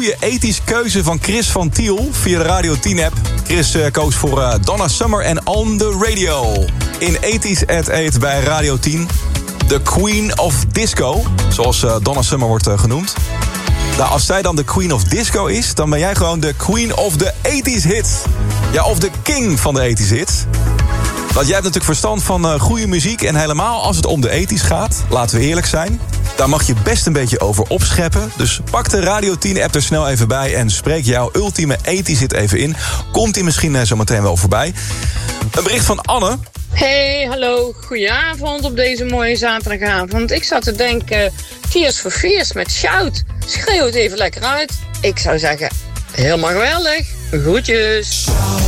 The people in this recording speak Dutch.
goede ethisch keuze van Chris van Tiel via de Radio 10-app. Chris koos voor Donna Summer en On The Radio. In Ethisch at 8 bij Radio 10. The Queen of Disco, zoals Donna Summer wordt genoemd. Nou, als zij dan de Queen of Disco is, dan ben jij gewoon de Queen of the 80s hits. Ja, of de king van de 80s hits. Want jij hebt natuurlijk verstand van goede muziek. En helemaal als het om de 80s gaat, laten we eerlijk zijn, daar mag je best een beetje over opscheppen. Dus pak de Radio 10-app er snel even bij en spreek jouw ultieme 80s hit even in. Komt die misschien zo meteen wel voorbij. Een bericht van Anne. Hey, hallo, goedenavond op deze mooie zaterdagavond. Ik zat te denken, Tears for Fears met Shout. Schreeuw het even lekker uit. Ik zou zeggen, helemaal geweldig. Groetjes.